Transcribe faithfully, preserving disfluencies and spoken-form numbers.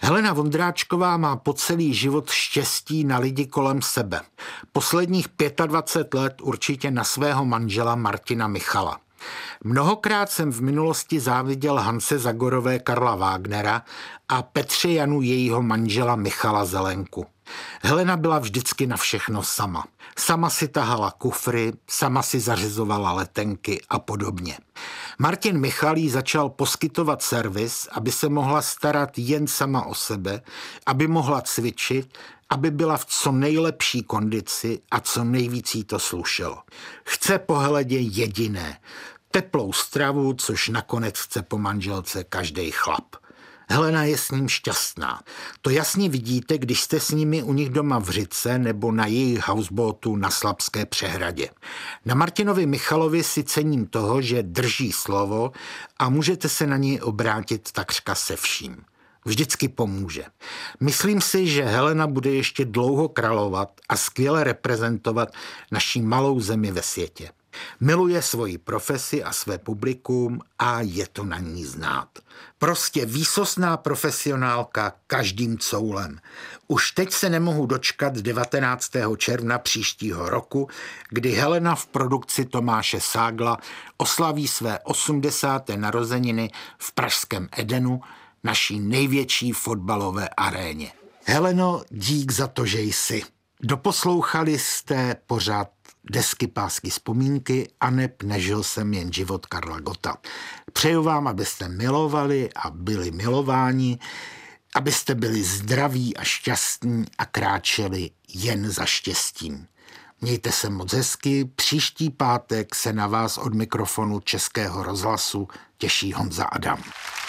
Helena Vondráčková má po celý život štěstí na lidi kolem sebe. Posledních dvacet pět let určitě na svého manžela Martina Michala. Mnohokrát jsem v minulosti záviděl Hance Zagorové Karla Wagnera a Petře Janu jejího manžela Michala Zelenku. Helena byla vždycky na všechno sama. Sama si tahala kufry, sama si zařizovala letenky a podobně. Martin Michal jí začal poskytovat servis, aby se mohla starat jen sama o sebe, aby mohla cvičit, aby byla v co nejlepší kondici a co nejvíc jí to slušelo. Chce po Heledě jediné. Teplou stravu, což nakonec chce po manželce každej chlap. Helena je s ním šťastná. To jasně vidíte, když jste s nimi u nich doma v Řitce nebo na jejich houseboatu na Slapské přehradě. Na Martinovi Michalovi si cením toho, že drží slovo a můžete se na něj obrátit takřka se vším. Vždycky pomůže. Myslím si, že Helena bude ještě dlouho královat a skvěle reprezentovat naší malou zemi ve světě. Miluje svoji profesi a své publikum a je to na ní znát. Prostě výsostná profesionálka každým coulem. Už teď se nemohu dočkat devatenáctého června příštího roku, kdy Helena v produkci Tomáše Ságla oslaví své osmdesáté narozeniny v pražském Edenu, naší největší fotbalové aréně. Heleno, dík za to, že jsi. Doposlouchali jste pořád Desky, pásky, vzpomínky a neb nežil jsem jen život Karla Gotta. Přeju vám, abyste milovali a byli milováni, abyste byli zdraví a šťastní a kráčeli jen za štěstím. Mějte se moc hezky, příští pátek se na vás od mikrofonu Českého rozhlasu těší Honza Adam.